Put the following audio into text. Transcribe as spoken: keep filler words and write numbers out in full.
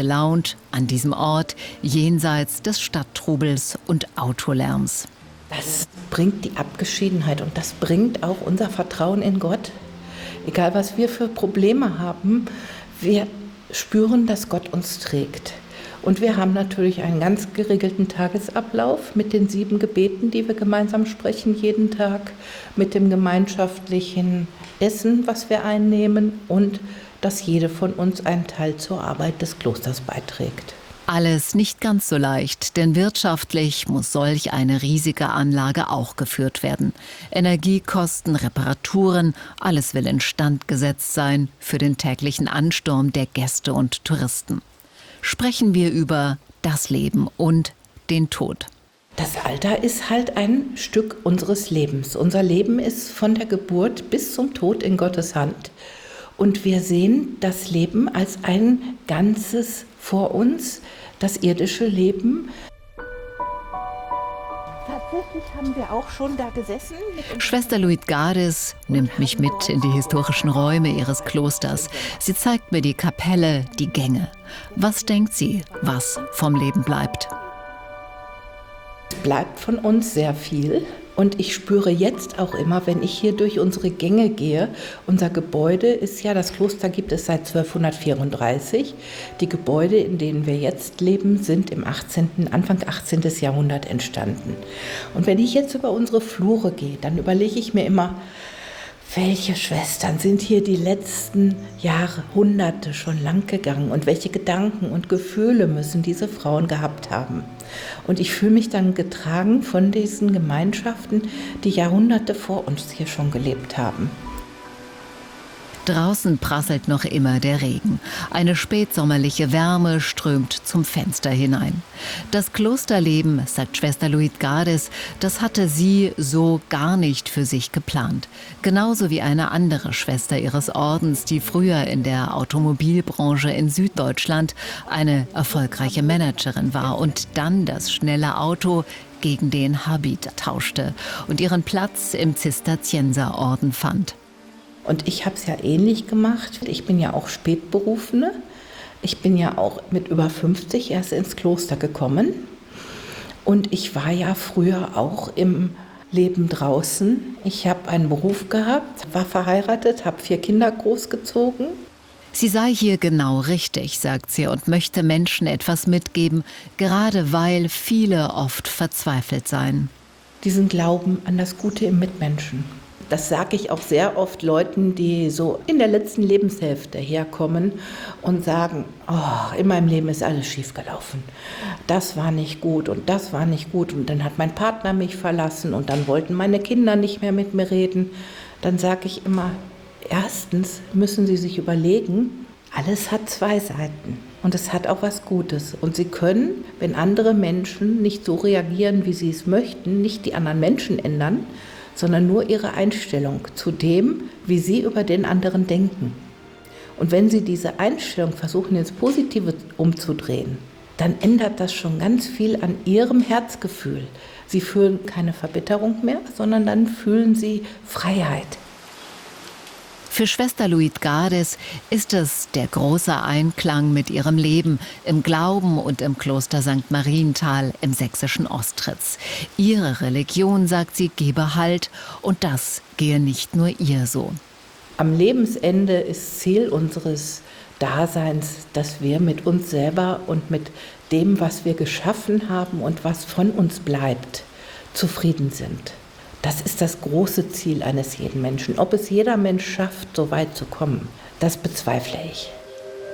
gelaunt an diesem Ort, jenseits des Stadttrubels und Autolärms. Das bringt die Abgeschiedenheit und das bringt auch unser Vertrauen in Gott. Egal, was wir für Probleme haben, wir spüren, dass Gott uns trägt. Und wir haben natürlich einen ganz geregelten Tagesablauf mit den sieben Gebeten, die wir gemeinsam sprechen jeden Tag, mit dem gemeinschaftlichen Essen, was wir einnehmen und dass jede von uns einen Teil zur Arbeit des Klosters beiträgt. Alles nicht ganz so leicht, denn wirtschaftlich muss solch eine riesige Anlage auch geführt werden. Energiekosten, Reparaturen, alles will instand gesetzt sein für den täglichen Ansturm der Gäste und Touristen. Sprechen wir über das Leben und den Tod. Das Alter ist halt ein Stück unseres Lebens. Unser Leben ist von der Geburt bis zum Tod in Gottes Hand. Und wir sehen das Leben als ein Ganzes vor uns, das irdische Leben. Tatsächlich haben wir auch schon da gesessen. Schwester Luitgardis nimmt mich mit in die historischen Räume ihres Klosters. Sie zeigt mir die Kapelle, die Gänge. Was denkt sie, was vom Leben bleibt? Es bleibt von uns sehr viel. Und ich spüre jetzt auch immer, wenn ich hier durch unsere Gänge gehe, unser Gebäude ist ja, das Kloster gibt es seit zwölfhundertvierunddreißig. Die Gebäude, in denen wir jetzt leben, sind im achtzehnten, Anfang achtzehnten. Jahrhundert entstanden. Und wenn ich jetzt über unsere Flure gehe, dann überlege ich mir immer, welche Schwestern sind hier die letzten Jahrhunderte schon lang gegangen und welche Gedanken und Gefühle müssen diese Frauen gehabt haben. Und ich fühle mich dann getragen von diesen Gemeinschaften, die Jahrhunderte vor uns hier schon gelebt haben. Draußen prasselt noch immer der Regen. Eine spätsommerliche Wärme strömt zum Fenster hinein. Das Klosterleben, sagt Schwester Luitgardis, das hatte sie so gar nicht für sich geplant. Genauso wie eine andere Schwester ihres Ordens, die früher in der Automobilbranche in Süddeutschland eine erfolgreiche Managerin war und dann das schnelle Auto gegen den Habit tauschte und ihren Platz im Zisterzienserorden fand. Und ich habe es ja ähnlich gemacht. Ich bin ja auch Spätberufene. Ich bin ja auch mit über fünfzig erst ins Kloster gekommen. Und ich war ja früher auch im Leben draußen. Ich habe einen Beruf gehabt, war verheiratet, habe vier Kinder großgezogen. Sie sei hier genau richtig, sagt sie, und möchte Menschen etwas mitgeben, gerade weil viele oft verzweifelt seien. Diesen Glauben an das Gute im Mitmenschen. Das sage ich auch sehr oft Leuten, die so in der letzten Lebenshälfte herkommen und sagen, oh, in meinem Leben ist alles schiefgelaufen. Das war nicht gut und das war nicht gut und dann hat mein Partner mich verlassen und dann wollten meine Kinder nicht mehr mit mir reden. Dann sage ich immer, erstens müssen Sie sich überlegen, alles hat zwei Seiten und es hat auch was Gutes. Und Sie können, wenn andere Menschen nicht so reagieren, wie sie es möchten, nicht die anderen Menschen ändern, sondern nur ihre Einstellung zu dem, wie sie über den anderen denken. Und wenn sie diese Einstellung versuchen, ins Positive umzudrehen, dann ändert das schon ganz viel an ihrem Herzgefühl. Sie fühlen keine Verbitterung mehr, sondern dann fühlen sie Freiheit. Für Schwester Luitgardis ist es der große Einklang mit ihrem Leben im Glauben und im Kloster Sankt Marienthal im sächsischen Ostritz. Ihre Religion, sagt sie, gebe Halt und das gehe nicht nur ihr so. Am Lebensende ist Ziel unseres Daseins, dass wir mit uns selber und mit dem, was wir geschaffen haben und was von uns bleibt, zufrieden sind. Das ist das große Ziel eines jeden Menschen. Ob es jeder Mensch schafft, so weit zu kommen, das bezweifle ich.